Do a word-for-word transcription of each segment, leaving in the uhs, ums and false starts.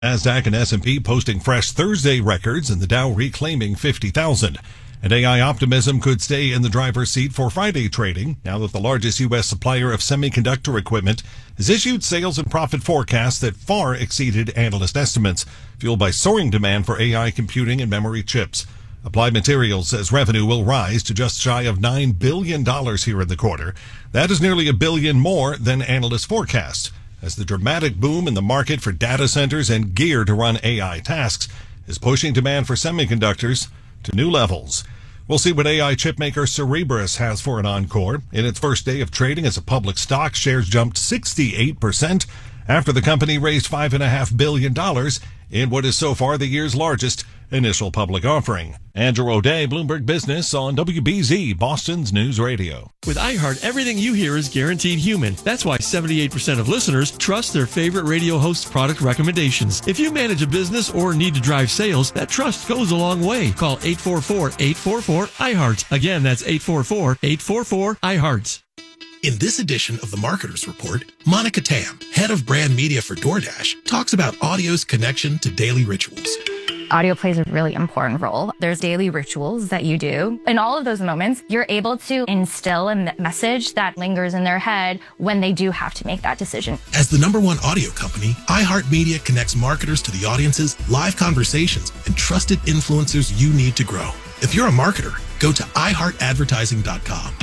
NASDAQ and S and P posting fresh Thursday records and the Dow reclaiming fifty thousand. And A I optimism could stay in the driver's seat for Friday trading now that the largest U S supplier of semiconductor equipment has issued sales and profit forecasts that far exceeded analyst estimates, fueled by soaring demand for A I computing and memory chips. Applied Materials says revenue will rise to just shy of nine billion dollars here in the quarter. That is nearly a billion more than analysts forecast, as the dramatic boom in the market for data centers and gear to run A I tasks is pushing demand for semiconductors to new levels. We'll see what A I chipmaker Cerebras has for an encore. In its first day of trading as a public stock, shares jumped sixty-eight percent after the company raised five point five billion dollars in what is so far the year's largest initial public offering. Andrew O'Day, Bloomberg Business on W B Z, Boston's News Radio. With iHeart, everything you hear is guaranteed human. That's why seventy-eight percent of listeners trust their favorite radio host's product recommendations. If you manage a business or need to drive sales, that trust goes a long way. Call eight four four, eight four four, iHeart. Again, that's eight four four, eight four four, iHeart. In this edition of the Marketer's Report, Monica Tam, head of brand media for DoorDash, talks about audio's connection to daily rituals. Audio plays a really important role. There's daily rituals that you do. In all of those moments, you're able to instill a message that lingers in their head when they do have to make that decision. As the number one audio company, iHeartMedia connects marketers to the audiences, live conversations, and trusted influencers you need to grow. If you're a marketer, go to i heart advertising dot com.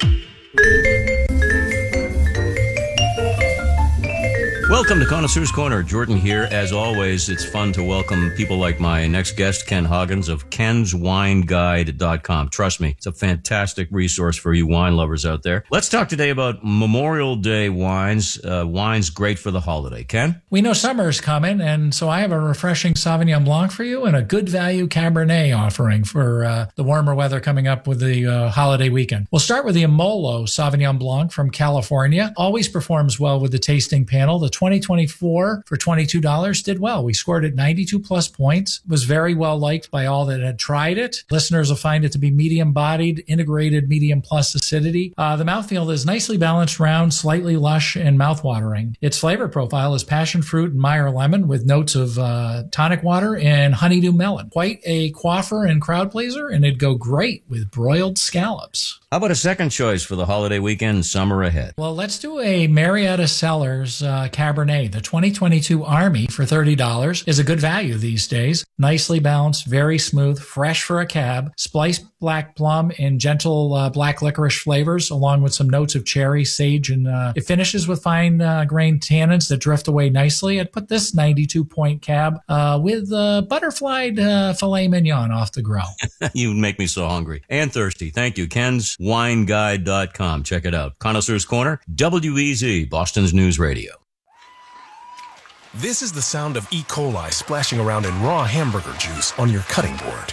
Welcome to Connoisseur's Corner. Jordan here. As always, it's fun to welcome people like my next guest, Ken Hoggins of Kens Wine Guide dot com. Trust me, it's a fantastic resource for you wine lovers out there. Let's talk today about Memorial Day wines. Uh, wines great for the holiday. Ken? We know summer's coming, and so I have a refreshing Sauvignon Blanc for you and a good value Cabernet offering for uh, the warmer weather coming up with the uh, holiday weekend. We'll start with the Amolo Sauvignon Blanc from California. Always performs well with the tasting panel. The twenty twenty-four for twenty-two dollars did well. We scored at ninety-two plus points. Was very well liked by all that had tried it. Listeners will find it to be medium bodied, integrated medium plus acidity. Uh, the mouthfeel is nicely balanced, round, slightly lush, and mouthwatering. Its flavor profile is passion fruit and Meyer lemon with notes of uh, tonic water and honeydew melon. Quite a quaffer and crowd pleaser, and it'd go great with broiled scallops. How about a second choice for the holiday weekend, summer ahead? Well, let's do a Marietta Cellars uh, Cabernet. The twenty twenty-two Army for thirty dollars is a good value these days. Nicely balanced, very smooth, fresh for a cab, spiced black plum and gentle uh, black licorice flavors, along with some notes of cherry, sage, and uh, it finishes with fine uh, grained tannins that drift away nicely. I'd put this ninety-two point cab uh, with uh, butterflied uh, filet mignon off the grill. You make me so hungry and thirsty. Thank you. Kens Wine Guide dot com. Check it out. Connoisseur's Corner, W B Z, Boston's News Radio. This is the sound of E. coli splashing around in raw hamburger juice on your cutting board.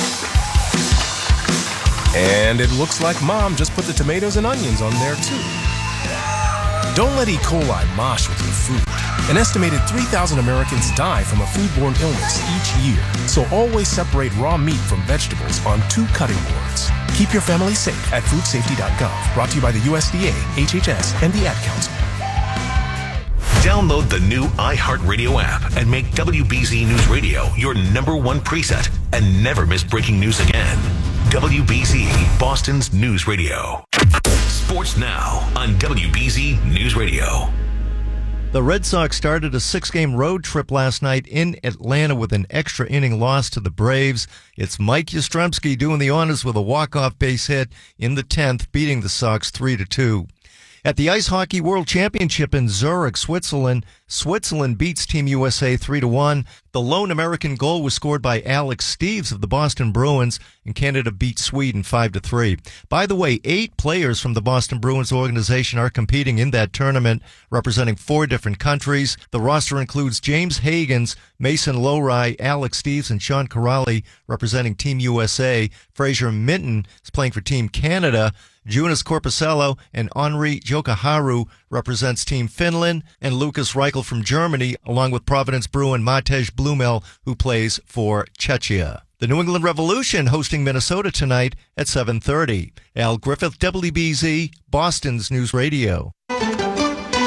And it looks like Mom just put the tomatoes and onions on there too. Don't let E. coli mosh with your food. An estimated three thousand Americans die from a foodborne illness each year. So always separate raw meat from vegetables on two cutting boards. Keep your family safe at food safety dot gov. Brought to you by the U S D A, H H S, and the Ad Council. Download the new iHeartRadio app and make W B Z News Radio your number one preset and never miss breaking news again. W B Z, Boston's News Radio. Sports now on W B Z News Radio. The Red Sox started a six-game road trip last night in Atlanta with an extra inning loss to the Braves. It's Mike Yastrzemski doing the honors with a walk-off base hit in the tenth, beating the Sox three to two. At the Ice Hockey World Championship in Zurich, Switzerland, Switzerland beats Team U S A three to one. The lone American goal was scored by Alex Steeves of the Boston Bruins, and Canada beat Sweden five to three. By the way, eight players from the Boston Bruins organization are competing in that tournament, representing four different countries. The roster includes James Higgins, Mason Lowry, Alex Steeves, and Sean Corrali representing Team U S A. Fraser Minton is playing for Team Canada. Jonas Corposello and Henri Jokiharju represents Team Finland, and Lucas Reichel from Germany, along with Providence Bruin Matej Blumel, who plays for Czechia. The New England Revolution hosting Minnesota tonight at seven thirty. Al Griffith, W B Z, Boston's News Radio. Traffic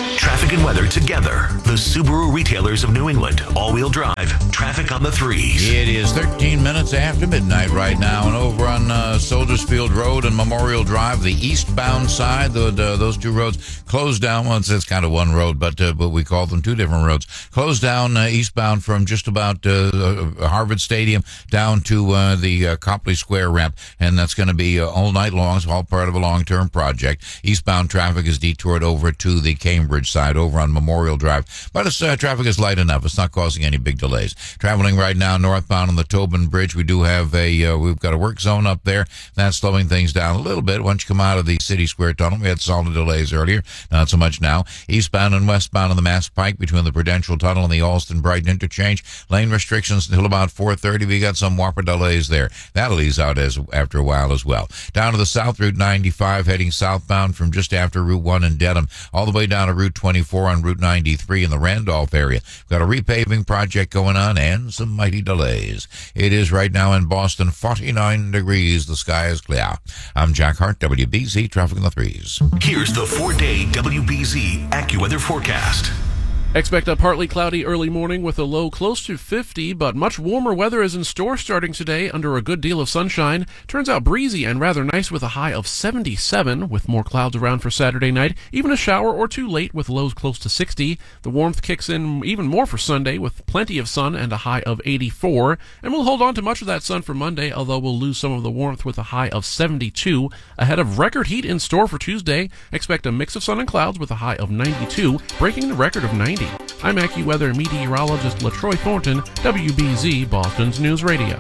Traffic and weather together. The Subaru retailers of New England. All-wheel drive. Traffic on the threes. It is thirteen minutes after midnight right now, and over on uh, Soldiers Field Road and Memorial Drive, the eastbound side, the, the, those two roads closed down. Well, it's, it's kind of one road, but uh, but we call them two different roads. Closed down uh, eastbound from just about uh, Harvard Stadium down to uh, the uh, Copley Square ramp, and that's going to be uh, all night long. It's all part of a long-term project. Eastbound traffic is detoured over to the Cambridge side, over on Memorial Drive, but it's, uh, traffic is light enough. It's not causing any big delays. Traveling right now northbound on the Tobin Bridge, we do have a uh, we've got a work zone up there. That's slowing things down a little bit. Once you come out of the City Square Tunnel, we had solid delays earlier, not so much now. Eastbound and westbound on the Mass Pike between the Prudential Tunnel and the Alston Brighton interchange, lane restrictions until about four thirty. We got some whopper delays there. That'll ease out as after a while as well. Down to the South Route ninety-five, heading southbound from just after Route one in Dedham, all the way down to Route twenty-four on Route ninety-three in the Randolph area. We've got a repaving project going on and some mighty delays. It is right now in Boston, forty-nine degrees. The sky is clear. I'm Jack Hart, W B Z Traffic in the Threes. Here's the four-day W B Z AccuWeather forecast. Expect a partly cloudy early morning with a low close to fifty, but much warmer weather is in store starting today under a good deal of sunshine. Turns out breezy and rather nice with a high of seventy-seven, with more clouds around for Saturday night. Even a shower or two late with lows close to sixty. The warmth kicks in even more for Sunday with plenty of sun and a high of eighty-four. And we'll hold on to much of that sun for Monday, although we'll lose some of the warmth with a high of seventy-two. Ahead of record heat in store for Tuesday, expect a mix of sun and clouds with a high of ninety-two, breaking the record of ninety. I'm AccuWeather meteorologist LaTroy Thornton, W B Z Boston's News Radio.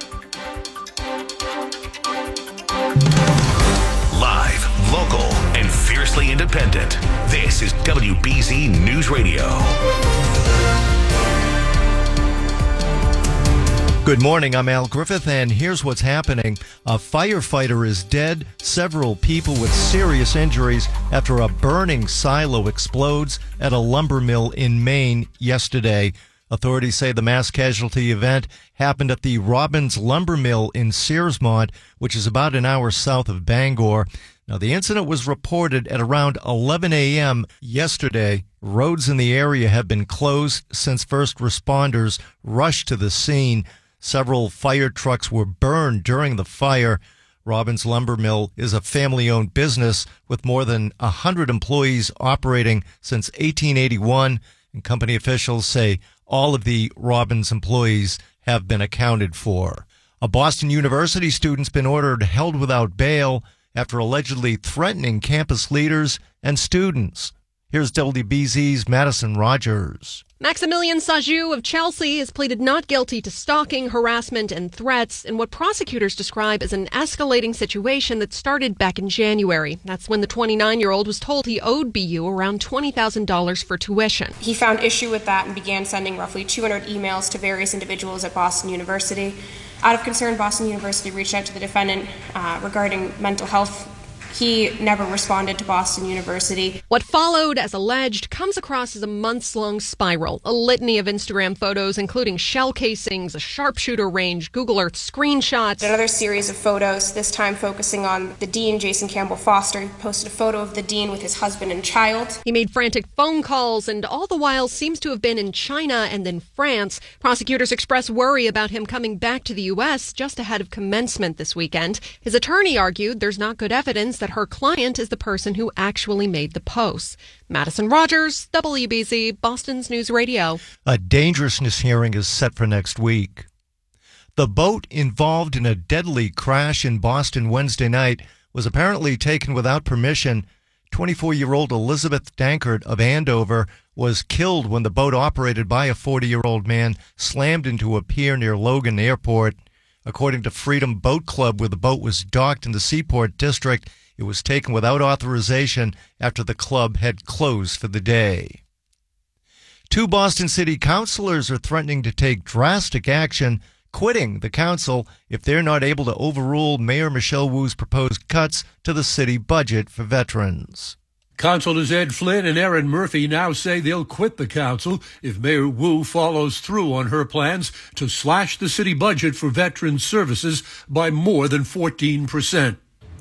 Live, local, and fiercely independent. This is W B Z News Radio. Good morning, I'm Al Griffith, and here's what's happening. A firefighter is dead, several people with serious injuries after a burning silo explodes at a lumber mill in Maine yesterday. Authorities say the mass casualty event happened at the Robbins Lumber Mill in Searsmont, which is about an hour south of Bangor. Now, the incident was reported at around eleven a.m. yesterday. Roads in the area have been closed since first responders rushed to the scene. Several fire trucks were burned during the fire. Robbins Lumber Mill is a family-owned business with more than one hundred employees operating since eighteen eighty-one, and company officials say all of the Robbins employees have been accounted for. A Boston University student's been ordered held without bail after allegedly threatening campus leaders and students. Here's W B Z's Madison Rogers. Maximilian Sajou of Chelsea has pleaded not guilty to stalking, harassment, and threats in what prosecutors describe as an escalating situation that started back in January. That's when the twenty-nine-year-old was told he owed B U around twenty thousand dollars for tuition. He found issue with that and began sending roughly two hundred emails to various individuals at Boston University. Out of concern, Boston University reached out to the defendant uh, regarding mental health. He never responded to Boston University. What followed, as alleged, comes across as a months-long spiral. A litany of Instagram photos, including shell casings, a sharpshooter range, Google Earth screenshots. Another series of photos, this time focusing on the dean, Jason Campbell Foster. He posted a photo of the dean with his husband and child. He made frantic phone calls, and all the while seems to have been in China and then France. Prosecutors express worry about him coming back to the U S just ahead of commencement this weekend. His attorney argued there's not good evidence that her client is the person who actually made the posts. Madison Rogers, W B Z, Boston's News Radio. A dangerousness hearing is set for next week. The boat involved in a deadly crash in Boston Wednesday night was apparently taken without permission. twenty-four-year-old Elizabeth Dankert of Andover was killed when the boat operated by a forty-year-old man slammed into a pier near Logan Airport. According to Freedom Boat Club, where the boat was docked in the Seaport District, it was taken without authorization after the club had closed for the day. Two Boston City councilors are threatening to take drastic action, quitting the council if they're not able to overrule Mayor Michelle Wu's proposed cuts to the city budget for veterans. Councilors Ed Flynn and Erin Murphy now say they'll quit the council if Mayor Wu follows through on her plans to slash the city budget for veterans services by more than fourteen percent.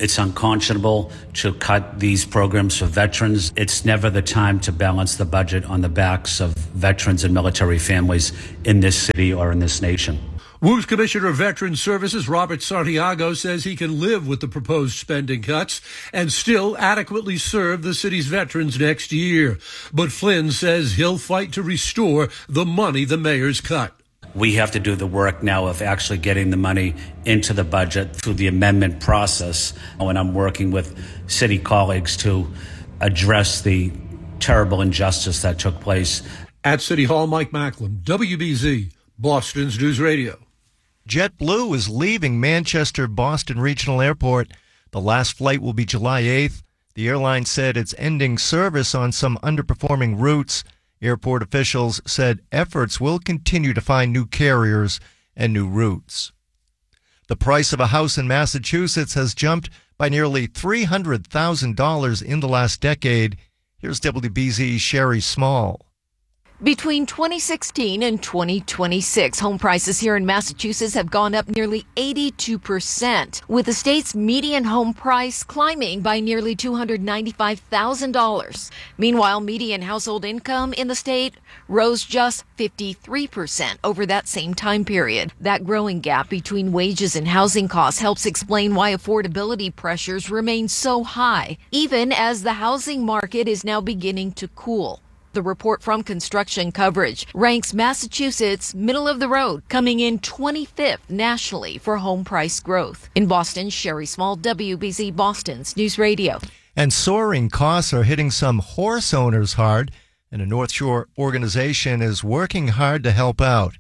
It's unconscionable to cut these programs for veterans. It's never the time to balance the budget on the backs of veterans and military families in this city or in this nation. W U's Commissioner of Veterans Services, Robert Santiago, says he can live with the proposed spending cuts and still adequately serve the city's veterans next year. But Flynn says he'll fight to restore the money the mayor's cut. We have to do the work now of actually getting the money into the budget through the amendment process. And I'm working with city colleagues to address the terrible injustice that took place. At City Hall, Mike Macklin, W B Z, Boston's News Radio. JetBlue is leaving Manchester Boston Regional Airport. The last flight will be July eighth. The airline said it's ending service on some underperforming routes. Airport officials said efforts will continue to find new carriers and new routes. The price of a house in Massachusetts has jumped by nearly three hundred thousand dollars in the last decade. Here's W B Z's Sherry Small. Between twenty sixteen and twenty twenty-six, home prices here in Massachusetts have gone up nearly eighty-two percent, with the state's median home price climbing by nearly two hundred ninety-five thousand dollars. Meanwhile, median household income in the state rose just fifty-three percent over that same time period. That growing gap between wages and housing costs helps explain why affordability pressures remain so high, even as the housing market is now beginning to cool. The report from Construction Coverage ranks Massachusetts middle of the road, coming in twenty-fifth nationally for home price growth. In Boston, Sherry Small, W B Z Boston's News Radio. And soaring costs are hitting some horse owners hard, and a North Shore organization is working hard to help out.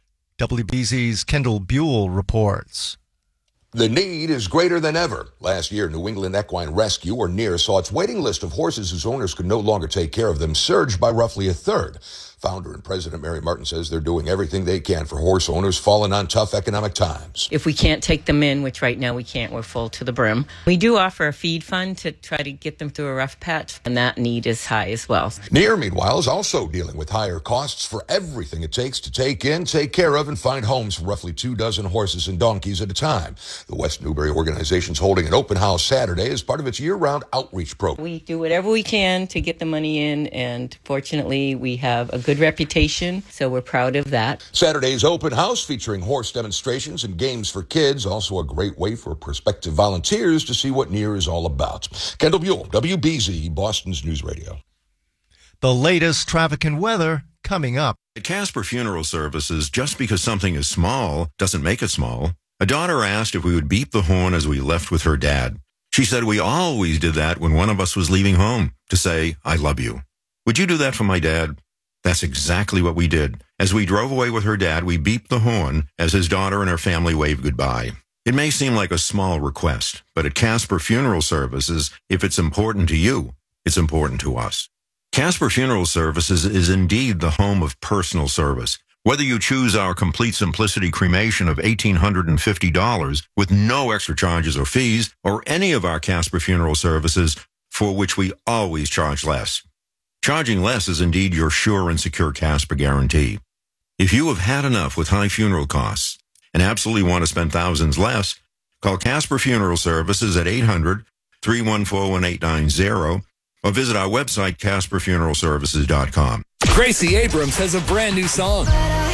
W B Z's Kendall Buell reports. The need is greater than ever. Last year, New England Equine Rescue, or N E R, saw its waiting list of horses whose owners could no longer take care of them surge by roughly a third. Founder and President Mary Martin says they're doing everything they can for horse owners falling on tough economic times. If we can't take them in, which right now we can't, we're full to the brim, we do offer a feed fund to try to get them through a rough patch, and that need is high as well. N E R, meanwhile, is also dealing with higher costs for everything it takes to take in, take care of, and find homes for roughly two dozen horses and donkeys at a time. The West Newbury organization is holding an open house Saturday as part of its year-round outreach program. We do whatever we can to get the money in, and fortunately, we have a good reputation, so we're proud of that. Saturday's open house featuring horse demonstrations and games for kids, also a great way for prospective volunteers to see what N E R is all about. Kendall Buell, W B Z, Boston's News Radio. The latest traffic and weather coming up. At Casper Funeral Services, just because something is small doesn't make it small. A daughter asked if we would beep the horn as we left with her dad. She said we always did that when one of us was leaving home, to say, I love you. Would you do that for my dad? That's exactly what we did. As we drove away with her dad, we beeped the horn as his daughter and her family waved goodbye. It may seem like a small request, but at Casper Funeral Services, if it's important to you, it's important to us. Casper Funeral Services is indeed the home of personal service. Whether you choose our Complete Simplicity cremation of one thousand eight hundred fifty dollars with no extra charges or fees, or any of our Casper Funeral Services for which we always charge less. Charging less is indeed your sure and secure Casper guarantee. If you have had enough with high funeral costs and absolutely want to spend thousands less, call Casper Funeral Services at eight hundred, three one four, one eight nine zero or visit our website, casper funeral services dot com. Gracie Abrams has a brand new song.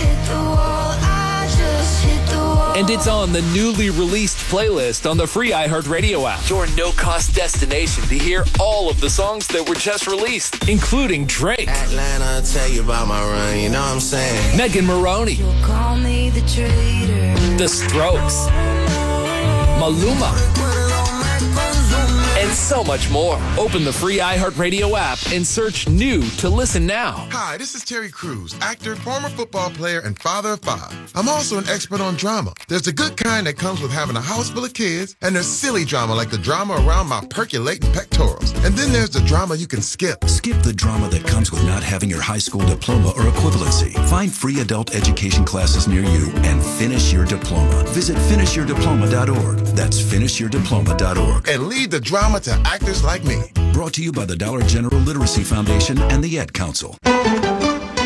And it's on the newly released playlist on the free iHeartRadio app. Your no-cost destination to hear all of the songs that were just released, including Drake, Atlanta, tell you about my run, you know what I'm saying? Megan Maroney, Call me the traitor. The Strokes, Maluma, and so much more. Open the free iHeartRadio app and search new to listen now. Hi, this is Terry Crews, actor, former football player, and father of five. I'm also an expert on drama. There's the good kind that comes with having a house full of kids, and there's silly drama like the drama around my percolating pectorals. And then there's the drama you can skip. Skip the drama that comes with not having your high school diploma or equivalency. Find free adult education classes near you and finish your diploma. Visit finish your diploma dot org. That's finish your diploma dot org. And lead the drama to actors like me. Brought to you by the Dollar General Literacy Foundation and the Ed Council. Traffic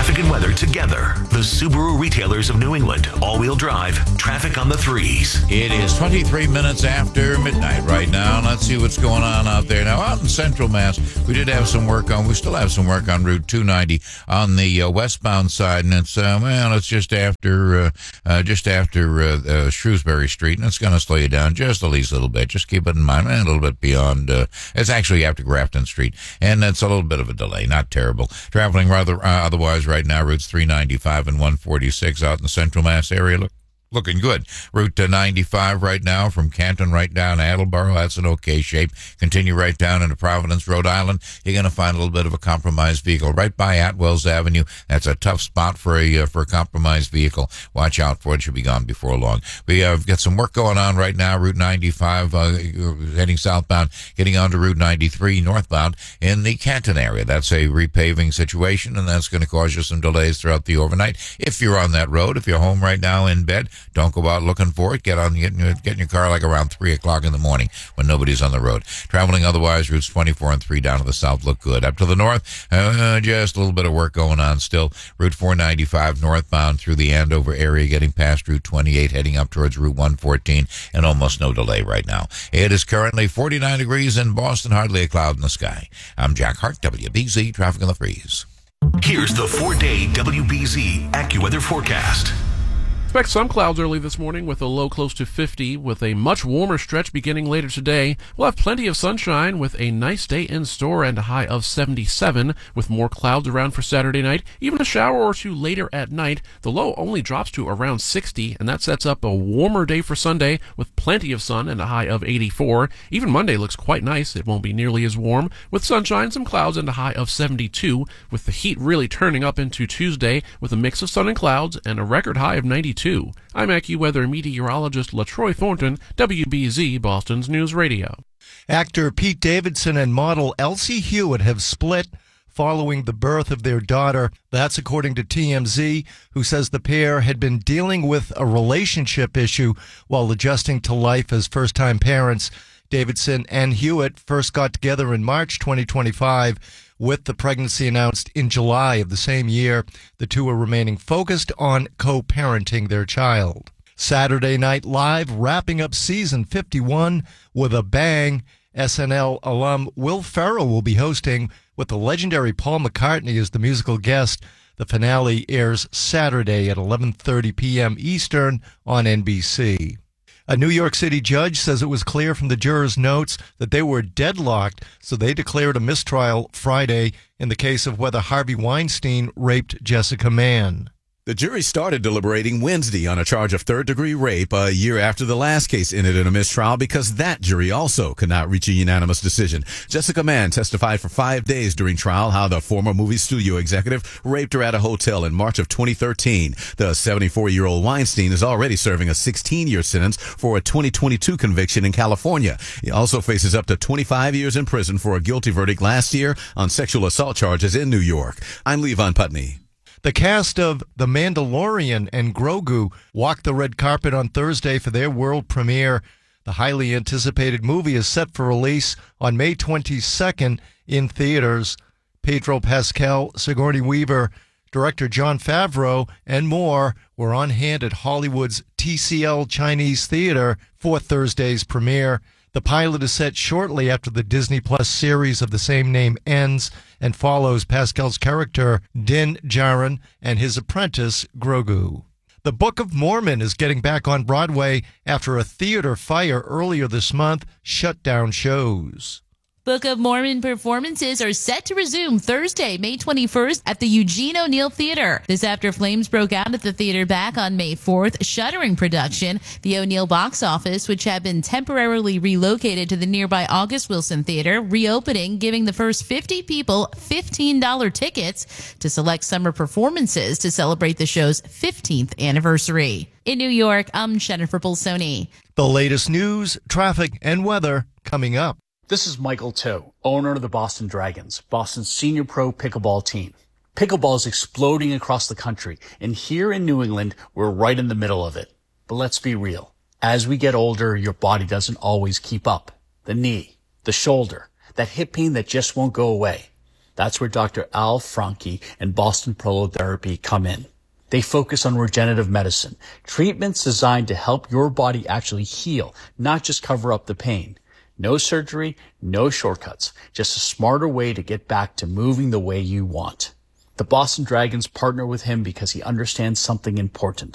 traffic and weather together. The Subaru retailers of New England. All-wheel drive. Traffic on the threes. It is twenty-three minutes after midnight right now. Let's see what's going on out there. Now, out in Central Mass, we did have some work on, we still have some work on Route two ninety on the uh, westbound side, and it's, uh, well, it's just after, uh, uh, just after uh, uh, Shrewsbury Street, and it's going to slow you down just at least a little bit. Just keep it in mind, man, a little bit beyond, uh, it's actually after Grafton Street, and it's a little bit of a delay, not terrible. Traveling rather uh, otherwise right now, routes three ninety-five and one forty-six out in the Central Mass area. Look. Looking good. Route ninety-five right now from Canton right down to Attleboro. That's in okay shape. Continue right down into Providence, Rhode Island. You're going to find a little bit of a compromised vehicle right by Atwells Avenue. That's a tough spot for a uh, for a compromised vehicle. Watch out for it. Should be gone before long. We have uh, got some work going on right now. Route ninety-five uh, heading southbound, getting onto Route ninety-three northbound in the Canton area. That's a repaving situation, and that's going to cause you some delays throughout the overnight. If you're on that road, if you're home right now in bed, don't go out looking for it. Get on, get in, your, get in your car like around three o'clock in the morning when nobody's on the road. Traveling otherwise, routes twenty-four and three down to the south look good. Up to the north, uh, just a little bit of work going on still. Route four ninety-five northbound through the Andover area, getting past Route twenty-eight, heading up towards Route one fourteen, and almost no delay right now. It is currently forty-nine degrees in Boston, hardly a cloud in the sky. I'm Jack Hart, W B Z, Traffic on the Freeze. Here's the four-day W B Z AccuWeather forecast. Expect some clouds early this morning with a low close to fifty, with a much warmer stretch beginning later today. We'll have plenty of sunshine with a nice day in store and a high of seventy-seven, with more clouds around for Saturday night. Even a shower or two later at night. The low only drops to around sixty, and that sets up a warmer day for Sunday with plenty of sun and a high of eighty-four. Even Monday looks quite nice. It won't be nearly as warm, with sunshine, some clouds, and a high of seventy-two, with the heat really turning up into Tuesday with a mix of sun and clouds and a record high of ninety-two. I'm AccuWeather meteorologist LaTroy Thornton, W B Z, Boston's News Radio. Actor Pete Davidson and model Elsie Hewitt have split following the birth of their daughter. That's according to T M Z, who says the pair had been dealing with a relationship issue while adjusting to life as first-time parents. Davidson and Hewitt first got together in March twenty twenty-five, with the pregnancy announced in July of the same year. The two are remaining focused on co-parenting their child. Saturday Night Live wrapping up season fifty-one with a bang. S N L alum Will Ferrell will be hosting, with the legendary Paul McCartney as the musical guest. The finale airs Saturday at eleven thirty p.m. Eastern on N B C. A New York City judge says it was clear from the jurors' notes that they were deadlocked, so they declared a mistrial Friday in the case of whether Harvey Weinstein raped Jessica Mann. The jury started deliberating Wednesday on a charge of third-degree rape a year after the last case ended in a mistrial because that jury also could not reach a unanimous decision. Jessica Mann testified for five days during trial how the former movie studio executive raped her at a hotel in March of twenty thirteen. The seventy-four-year-old Weinstein is already serving a sixteen-year sentence for a twenty twenty-two conviction in California. He also faces up to twenty-five years in prison for a guilty verdict last year on sexual assault charges in New York. I'm Levon Putney. The cast of The Mandalorian and Grogu walked the red carpet on Thursday for their world premiere. The highly anticipated movie is set for release on May twenty-second in theaters. Pedro Pascal, Sigourney Weaver, director Jon Favreau, and more were on hand at Hollywood's T C L Chinese Theater for Thursday's premiere. The pilot is set shortly after the Disney Plus series of the same name ends and follows Pascal's character, Din Djarin, and his apprentice, Grogu. The Book of Mormon is getting back on Broadway after a theater fire earlier this month shut down shows. Book of Mormon performances are set to resume Thursday, May twenty-first at the Eugene O'Neill Theater. This after flames broke out at the theater back on May fourth, shuttering production. The O'Neill box office, which had been temporarily relocated to the nearby August Wilson Theater, reopening, giving the first fifty people fifteen dollars tickets to select summer performances to celebrate the show's fifteenth anniversary. In New York, I'm Jennifer Bolsoni. The latest news, traffic, and weather coming up. This is Michael Toe, owner of the Boston Dragons, Boston's senior pro pickleball team. Pickleball is exploding across the country, and here in New England, we're right in the middle of it. But let's be real. As we get older, your body doesn't always keep up. The knee, the shoulder, that hip pain that just won't go away. That's where Doctor Al Franke and Boston Prolotherapy come in. They focus on regenerative medicine, treatments designed to help your body actually heal, not just cover up the pain. No surgery, no shortcuts, just a smarter way to get back to moving the way you want. The Boston Dragons partner with him because he understands something important.